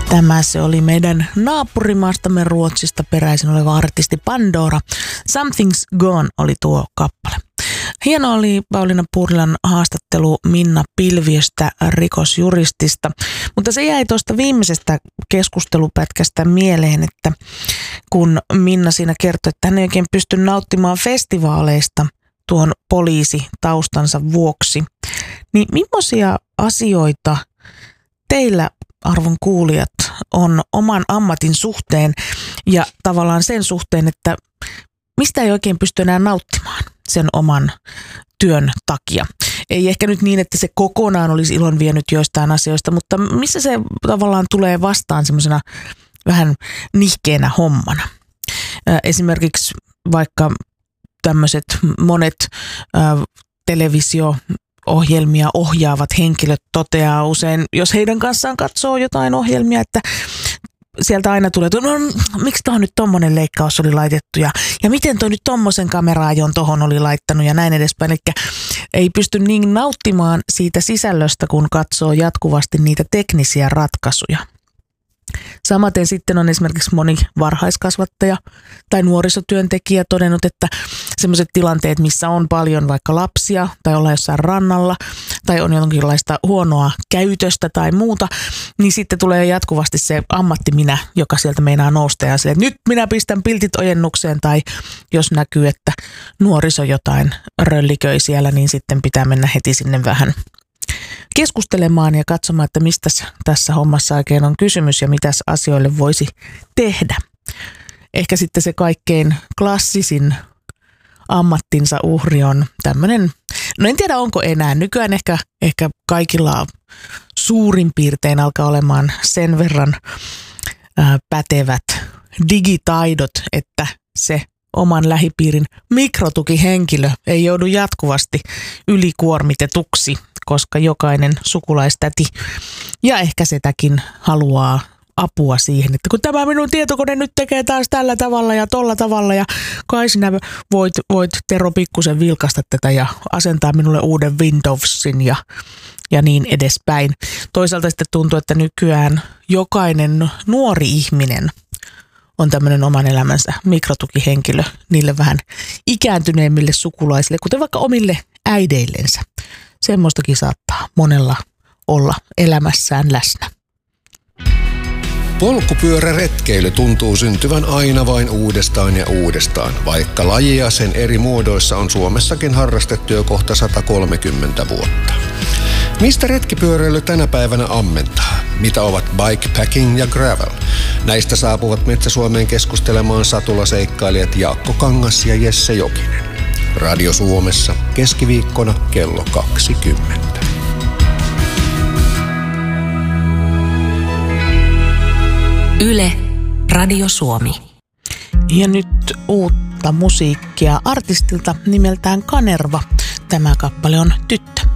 Tämä se oli meidän naapurimaastamme Ruotsista peräisin oleva artisti Pandora. Something's Gone oli tuo kappale. Hieno oli Pauliina Purilan haastattelu Minna Pilviöstä, rikosjuristista, mutta se jäi tuosta viimeisestä keskustelupätkästä mieleen, että kun Minna siinä kertoi, että hän ei oikein pysty nauttimaan festivaaleista tuon poliisitaustansa vuoksi, niin millaisia asioita teillä, arvon kuulijat, on oman ammatin suhteen ja tavallaan sen suhteen, että mistä ei oikein pysty enää nauttimaan sen oman työn takia. Ei ehkä nyt niin, että se kokonaan olisi ilon vienyt joistain asioista, mutta missä se tavallaan tulee vastaan semmoisena vähän nihkeänä hommana. Esimerkiksi vaikka tämmöiset monet televisio-ohjelmia ohjaavat henkilöt toteaa usein, jos heidän kanssaan katsoo jotain ohjelmia, että sieltä aina tulee, no miksi tuohon nyt tommonen leikkaus oli laitettu ja miten toi nyt tommosen kameraajon tohon oli laittanut ja näin edespäin. Eli ei pysty niin nauttimaan siitä sisällöstä, kun katsoo jatkuvasti niitä teknisiä ratkaisuja. Samaten sitten on esimerkiksi moni varhaiskasvattaja tai nuorisotyöntekijä todennut, että sellaiset tilanteet, missä on paljon vaikka lapsia tai ollaan jossain rannalla tai on jonkinlaista huonoa käytöstä tai muuta, niin sitten tulee jatkuvasti se ammattiminä, joka sieltä meinaa nousta ja sille, että nyt minä pistän piltit ojennukseen, tai jos näkyy, että nuoriso jotain rölliköi siellä, niin sitten pitää mennä heti sinne vähän keskustelemaan ja katsomaan, että mistä tässä hommassa oikein on kysymys ja mitäs asioille voisi tehdä. Ehkä sitten se kaikkein klassisin ammattinsa uhri on tämmöinen, no en tiedä onko enää, nykyään ehkä kaikilla suurin piirtein alkaa olemaan sen verran pätevät digitaidot, että se oman lähipiirin mikrotukihenkilö ei joudu jatkuvasti ylikuormitetuksi, koska jokainen sukulaistäti ja ehkä setäkin haluaa apua siihen, että kun tämä minun tietokone nyt tekee taas tällä tavalla ja tolla tavalla ja kai sinä voit Tero pikkusen vilkaista tätä ja asentaa minulle uuden Windowsin ja niin edespäin. Toisaalta sitten tuntuu, että nykyään jokainen nuori ihminen on tämmöinen oman elämänsä mikrotukihenkilö niille vähän ikääntyneemmille sukulaisille, kuten vaikka omille äideillensä. Semmoistakin saattaa monella olla elämässään läsnä. Polkupyöräretkeily tuntuu syntyvän aina vain uudestaan ja uudestaan, vaikka lajia sen eri muodoissa on Suomessakin harrastettu jo kohta 130 vuotta. Mistä retkipyöräily tänä päivänä ammentaa? Mitä ovat bikepacking ja gravel? Näistä saapuvat Metsä-Suomeen keskustelemaan satulaseikkailijat Jaakko Kangas ja Jesse Jokinen. Radio Suomessa keskiviikkona kello 20. Yle, Radio Suomi. Ja nyt uutta musiikkia artistilta nimeltään Kanerva. Tämä kappale on Tyttö.